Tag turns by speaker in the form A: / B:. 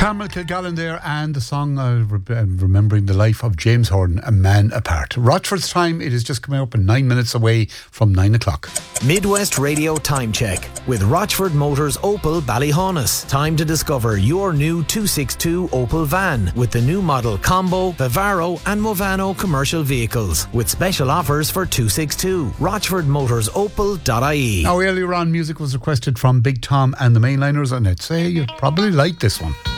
A: Carmel Kilgallen there, and the song remembering the life of James Horton, A Man Apart. Rochford's time, it is just coming up in 9 minutes away from 9 o'clock.
B: Midwest Radio Time Check with Rochford Motors Opel Ballyhonus. Time to discover your new 262 Opel van with the new model Combo, Vivaro and Movano commercial vehicles with special offers for 262. RochfordMotorsOpel.ie.
A: Now, earlier on, music was requested from Big Tom and the Mainliners, and I'd say you'd probably like this one.